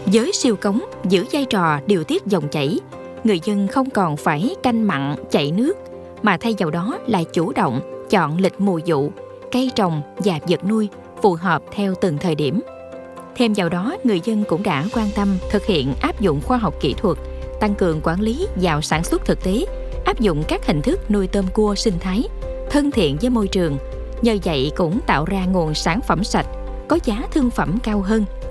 Với siêu cống giữ vai trò điều tiết dòng chảy, người dân không còn phải canh mặn chạy nước, mà thay vào đó là chủ động chọn lịch mùa vụ, cây trồng và vật nuôi phù hợp theo từng thời điểm. Thêm vào đó, người dân cũng đã quan tâm thực hiện áp dụng khoa học kỹ thuật, tăng cường quản lý vào sản xuất thực tế, áp dụng các hình thức nuôi tôm cua sinh thái, thân thiện với môi trường. Nhờ vậy cũng tạo ra nguồn sản phẩm sạch, có giá thương phẩm cao hơn